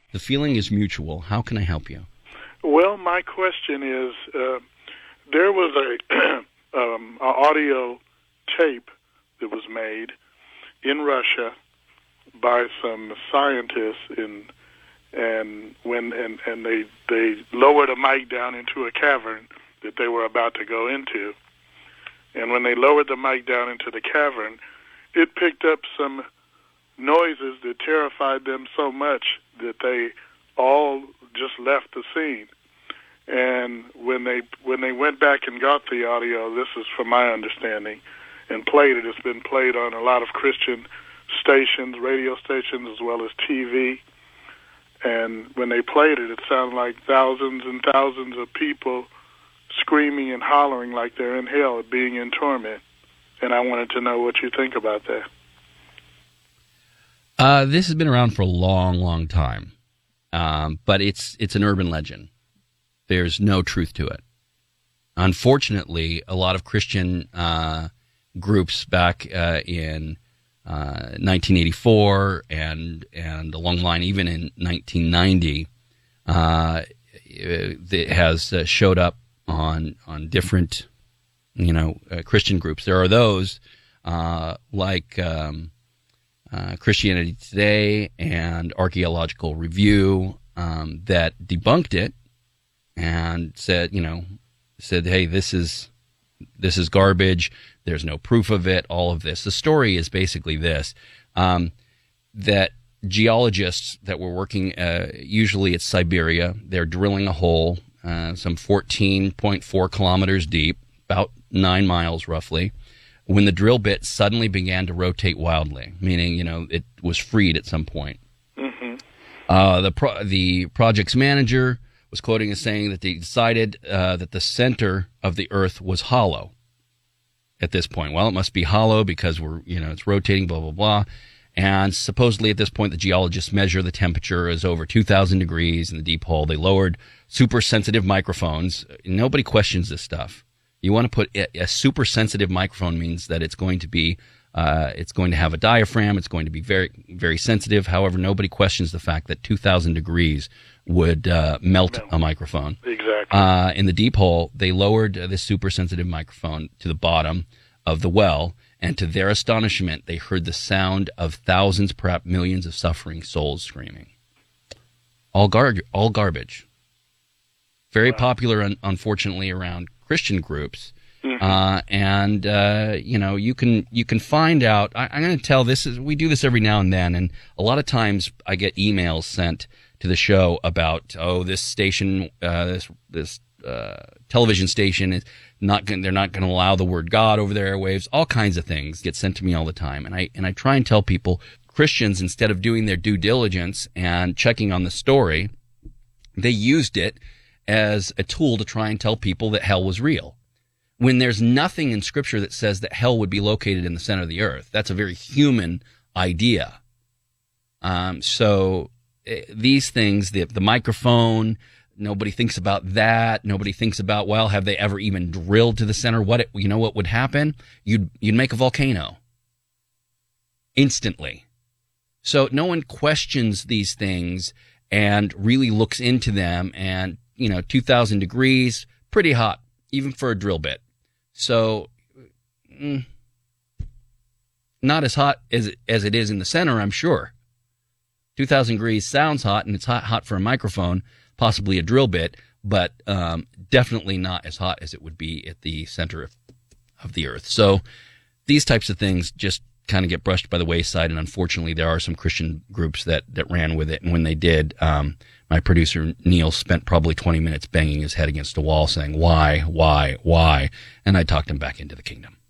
The feeling is mutual. How can I help you? Well, my question is, there was a audio tape that was made in Russia by some scientists, and they lowered a mic down into a cavern that they were about to go into. And when they lowered the mic down into the cavern, it picked up some noises that terrified them so much that they all just left the scene. And when they went back and got the audio, this is from my understanding, and played it, it's been played on a lot of Christian stations, radio stations, as well as TV. And when they played it, it sounded like thousands and thousands of people screaming and hollering like they're in hell, being in torment. And I wanted to know what you think about that. This has been around for a long, long time, but it's an urban legend. There's no truth to it. Unfortunately, a lot of Christian groups back in 1984 and along the line even in 1990 that has showed up on different Christian groups. There are those like Christianity Today and Archaeological Review that debunked it and said, hey, this is garbage. There's no proof of it. All of this. The story is basically this: that geologists that were working, usually it's Siberia, they're drilling a hole some 14.4 kilometers deep, about 9 miles roughly, when the drill bit suddenly began to rotate wildly, meaning it was freed at some point. Mm-hmm. The project's manager was quoting as saying that they decided that the center of the Earth was hollow at this point. Well, it must be hollow because it's rotating, blah, blah, blah. And supposedly at this point, the geologists measure the temperature is over 2,000 degrees in the deep hole. They lowered super sensitive microphones. Nobody questions this stuff. You want to put a super sensitive microphone means that it's going to be, it's going to have a diaphragm. It's going to be very, very sensitive. However, nobody questions the fact that 2,000 degrees would melt a microphone. Exactly. In the deep hole, they lowered this super sensitive microphone to the bottom of the well, and to their astonishment, they heard the sound of thousands, perhaps millions of suffering souls screaming. All garbage. Very popular, unfortunately, around Christian groups. Mm-hmm. You can find out. I'm going to tell we do this every now and then, and a lot of times I get emails sent to the show about, this station, this television station is they're not going to allow the word God over their airwaves. All kinds of things get sent to me all the time, and I try and tell people, Christians, instead of doing their due diligence and checking on the story, they used it as a tool to try and tell people that hell was real, when there's nothing in Scripture that says that hell would be located in the center of the earth. That's a very human idea. So these things, the microphone, nobody thinks about that. Nobody thinks about, well, have they ever even drilled to the center? What would happen? You'd make a volcano instantly. So no one questions these things and really looks into them. And 2,000 degrees, pretty hot, even for a drill bit. So not as hot as it is in the center, I'm sure. 2,000 degrees sounds hot, and it's hot for a microphone, possibly a drill bit, but definitely not as hot as it would be at the center of the earth. So these types of things just kind of get brushed by the wayside, and unfortunately there are some Christian groups that ran with it, and when they did, my producer Neil spent probably 20 minutes banging his head against a wall saying, why? And I talked him back into the kingdom.